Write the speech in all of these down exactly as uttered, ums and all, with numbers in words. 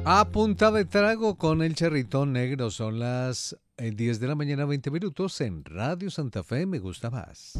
A punta de trago con el Charritón Negro. Son las eh, diez de la mañana, veinte minutos en Radio Santa Fe. Me gusta más.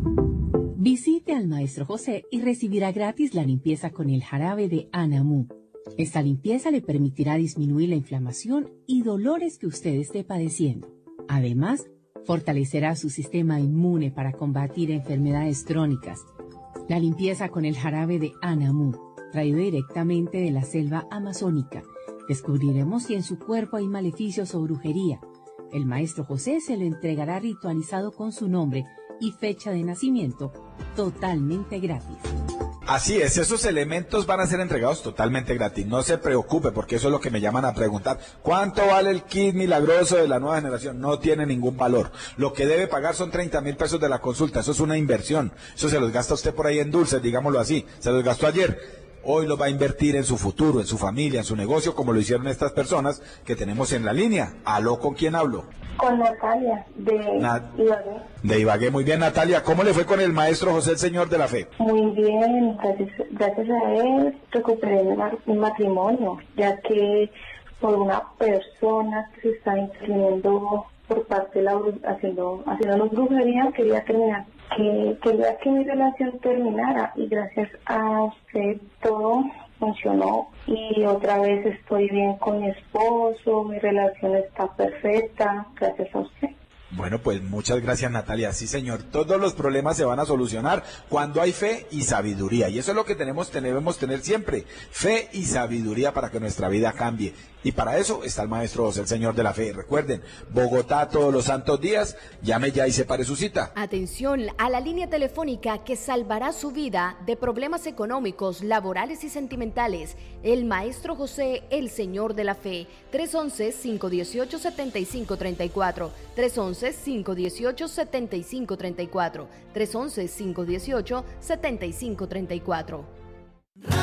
Visite al Maestro José y recibirá gratis la limpieza con el jarabe de Anamú. Esta limpieza le permitirá disminuir la inflamación y dolores que usted esté padeciendo. Además, fortalecerá su sistema inmune para combatir enfermedades crónicas. La limpieza con el jarabe de Anamú, traído directamente de la selva amazónica. Descubriremos si en su cuerpo hay maleficios o brujería. El Maestro José se lo entregará ritualizado con su nombre y fecha de nacimiento, totalmente gratis. Así es, esos elementos van a ser entregados totalmente gratis. No se preocupe, porque eso es lo que me llaman a preguntar. ¿Cuánto vale el kit milagroso de la nueva generación? No tiene ningún valor. Lo que debe pagar son treinta mil pesos de la consulta. Eso es una inversión. Eso se los gasta usted por ahí en dulces, digámoslo así. Se los gastó ayer. Hoy lo va a invertir en su futuro, en su familia, en su negocio, como lo hicieron estas personas que tenemos en la línea. ¿Aló, con quién hablo? Con Natalia, de Na- Ibagué. De Ibagué. Muy bien, Natalia. ¿Cómo le fue con el Maestro José, el Señor de la Fe? Muy bien, gracias, gracias a él recuperé mi, ma- mi matrimonio, ya que por una persona que se está interviniendo por parte de la bru- haciendo, haciendo brujería, quería terminar, que quería que mi relación terminara, y gracias a usted todo funcionó, y otra vez estoy bien con mi esposo, mi relación está perfecta, gracias a usted. Bueno, pues muchas gracias, Natalia. Sí, señor, todos los problemas se van a solucionar cuando hay fe y sabiduría. Y eso es lo que tenemos, debemos tener siempre, fe y sabiduría para que nuestra vida cambie. Y para eso está el Maestro José, el Señor de la Fe. Recuerden, Bogotá todos los santos días, llame ya y separe su cita. Atención a la línea telefónica que salvará su vida de problemas económicos, laborales y sentimentales. El Maestro José, el Señor de la Fe. tres once, cinco uno ocho, siete cinco tres cuatro. tres once, cinco uno ocho, siete cinco tres cuatro. tres once, cinco uno ocho, siete cinco tres cuatro.